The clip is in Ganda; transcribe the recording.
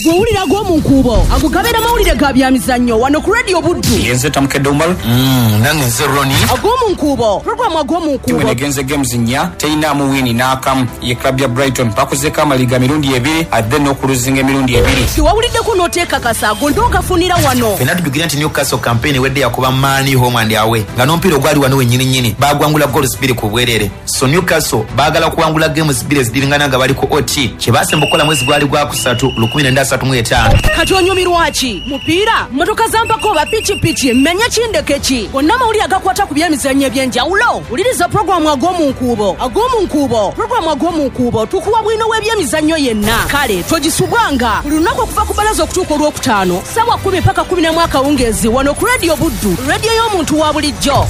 gwewulira gw'omunkuubo agugabira mawulire ga byamizannyo wano ku Radio Buddu. Yenze Tamkedde Umar. Nange nze Roni. Agw'omunkuubo programu agw'omunkuubo timu negenze games nnya teyinaamu wini n'akamu ye club ya Brighton bakozeko amaliga mirundi 2 adde n'okuluzinga emirundi 2. tiwawuliddeko n'oteekakasa ago ndoogafunira wano. Fena tujugira nti Newcastle campaign wedde yakuba Mani home and away nga n'omupiira ogwali wano wennyini bagwangula goals 2 ku bwerere. So Newcastle baagala kuwangula games 2 ezidingana nga bali ku OT kye baasemba okukola mwezi gwali gwa kusatu 1935. kati onyumirwa ki mupiira mmotoka zampako oba pichipichi mmenya kindeke ki gonna amawulire agakwata ku byemizannyo eby'enjawulo wuliriza programu ag'omunkuubo programu ag'omunkuubo tukuwa bwino w'ebyemizannyo yenna kale togisubwanga buli lunaku okuva ku balaza okutuuka olwokutaano ssaawa 10 paka 11 akawungeezi wano ku Radio Buddu radio y'omuntu wa bulijjo.